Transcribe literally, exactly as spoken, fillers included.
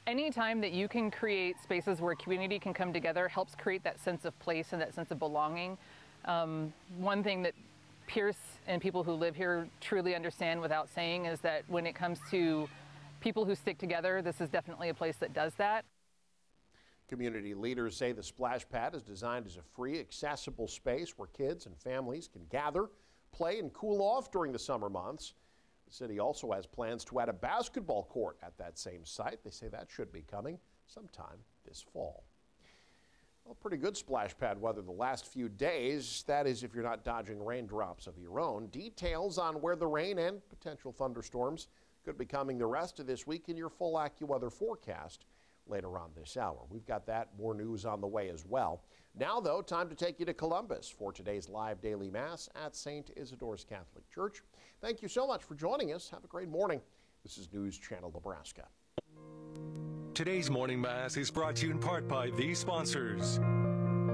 Anytime that you can create spaces where community can come together helps create that sense of place and that sense of belonging. Um, one thing that Pierce and people who live here truly understand without saying is that when it comes to people who stick together, this is definitely a place that does that. Community leaders say the splash pad is designed as a free, accessible space where kids and families can gather, play, and cool off during the summer months. The city also has plans to add a basketball court at that same site. They say that should be coming sometime this fall. Well, pretty good splash pad weather the last few days. That is if you're not dodging raindrops of your own. Details on where the rain and potential thunderstorms could be coming the rest of this week in your full AccuWeather forecast later on this hour. We've got that, more news on the way as well. Now, though, time to take you to Columbus for today's live daily mass at Saint Isidore's Catholic Church. Thank you so much for joining us. Have a great morning. This is News Channel Nebraska. Today's morning mass is brought to you in part by these sponsors.